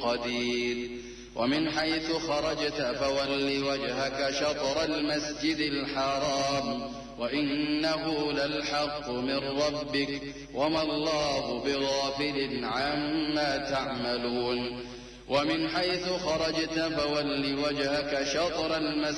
قدير ومن حيث خرجت فول وجهك شطر المسجد الحرام وإنه للحق من ربك وما الله بغافل عما تعملون ومن حيث خرجت فول وجهك شطر المسجد